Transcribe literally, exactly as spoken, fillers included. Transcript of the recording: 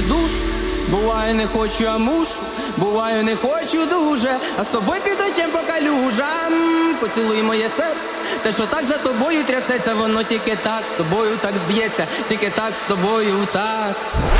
душу. Буває не хочу, а мушу, буваю не хочу дуже, а з тобою під дощем по калюжам. Поцілуй моє серце, те, що так за тобою трясеться, воно тільки так з тобою так зб'ється, тільки так з тобою так.